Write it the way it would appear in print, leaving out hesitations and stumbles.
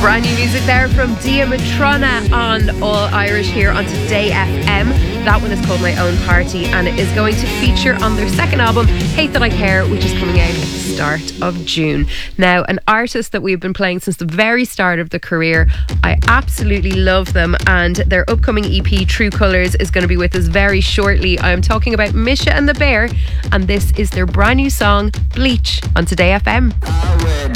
Brand new music there from Diamatrona on All Irish here on Today FM. That one is called My Own Party, and it is going to feature on their second album, Hate That I Care, which is coming out at the start of June. Now, an artist that we've been playing since the very start of the career. I absolutely love them, and their upcoming EP, True Colours, is going to be with us very shortly. I'm talking about Misha and the Bear, and this is their brand new song, Bleach, on Today FM.